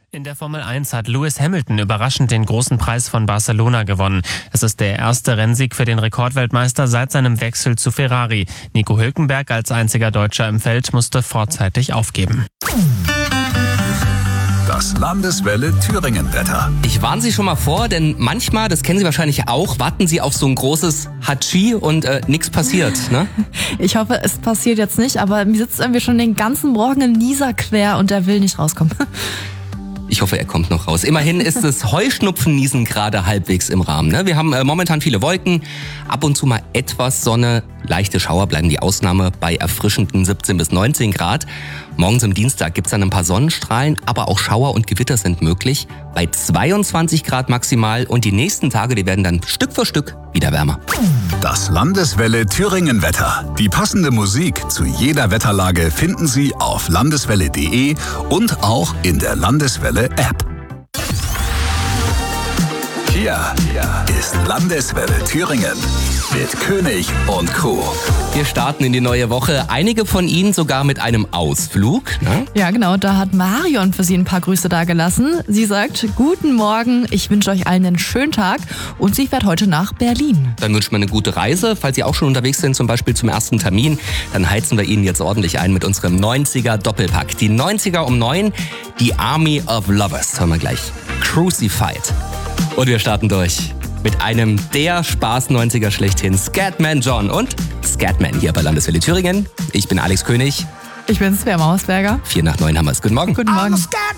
In der Formel 1 hat Lewis Hamilton überraschend den großen Preis von Barcelona gewonnen. Es ist der erste Rennsieg für den Rekordweltmeister seit seinem Wechsel zu Ferrari. Nico Hülkenberg als einziger Deutscher im Feld musste vorzeitig aufgeben. Das Landeswelle Thüringen-Wetter. Ich warne Sie schon mal vor, denn manchmal, das kennen Sie wahrscheinlich auch, warten Sie auf so ein großes Hatschi und nichts passiert, ne? Ich hoffe, es passiert jetzt nicht, aber mir sitzt irgendwie schon den ganzen Morgen ein Nieser quer und der will nicht rauskommen. Ich hoffe, er kommt noch raus. Immerhin ist das Heuschnupfenniesen gerade halbwegs im Rahmen, ne? Wir haben momentan viele Wolken, ab und zu mal etwas Sonne. Leichte Schauer bleiben die Ausnahme bei erfrischenden 17 bis 19 Grad. Morgens am Dienstag gibt's dann ein paar Sonnenstrahlen, aber auch Schauer und Gewitter sind möglich. Bei 22 Grad maximal und die nächsten Tage, die werden dann Stück für Stück wieder wärmer. Das Landeswelle Thüringen-Wetter. Die passende Musik zu jeder Wetterlage finden Sie auf landeswelle.de und auch in der Landeswelle-App. Hier ist Landeswelle Thüringen mit König und Co. Wir starten in die neue Woche. Einige von Ihnen sogar mit einem Ausflug, ne? Ja, genau, da hat Marion für Sie ein paar Grüße dagelassen. Sie sagt, guten Morgen, ich wünsche euch allen einen schönen Tag und sie fährt heute nach Berlin. Dann wünschen wir eine gute Reise. Falls Sie auch schon unterwegs sind, zum Beispiel zum ersten Termin, dann heizen wir Ihnen jetzt ordentlich ein mit unserem 90er Doppelpack. Die 90er um 9, die Army of Lovers. Hören wir gleich. Crucified. Und wir starten durch mit einem der Spaß-90er schlechthin, Scatman John und Scatman hier bei Landeswelle Thüringen. Ich bin Alex König. Ich bin Svea Mausberger. 8:45 haben wir es. Guten Morgen. Guten Morgen.